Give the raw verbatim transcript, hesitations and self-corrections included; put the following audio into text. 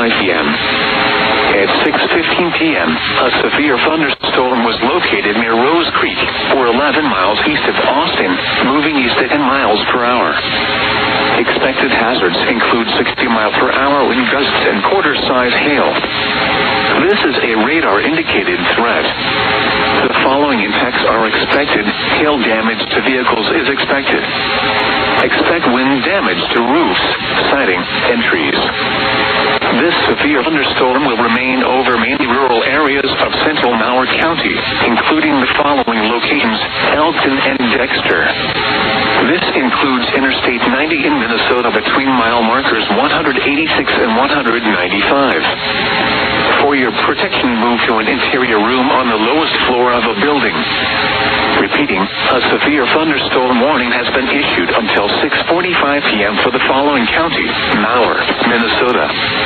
five p.m. At six fifteen p.m., a severe thunderstorm was located near Rose Creek, or eleven miles east of Austin, moving east at ten miles per hour. Expected hazards include sixty mile per hour wind gusts and quarter-size hail. This is a radar-indicated threat. The following impacts are expected. Hail damage to vehicles is expected. Expect wind damage to roofs, siding, and trees. This severe thunderstorm will remain over mainly rural areas of central Malheur County, including the following locations: Elkton and Dexter. This includes Interstate ninety in Minnesota between mile markers one eighty-six and one ninety-five. For your protection, move to an interior room on the lowest floor of a building. Repeating, a severe thunderstorm warning has been issued until six forty-five p.m. for the following counties: Malheur, Minnesota;